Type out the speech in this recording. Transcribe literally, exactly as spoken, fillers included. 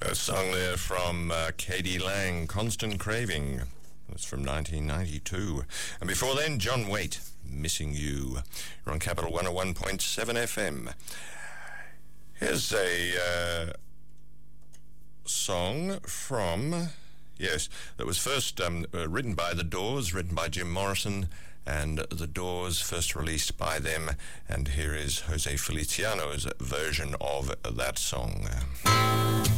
A song there from uh, K D Lang, Constant Craving. That's from nineteen ninety-two. And before then, John Waite, Missing You. You're on Capital one oh one point seven F M. Here's a uh, song from, yes, that was first um, uh, written by The Doors, written by Jim Morrison, and The Doors first released by them. And here is Jose Feliciano's version of that song.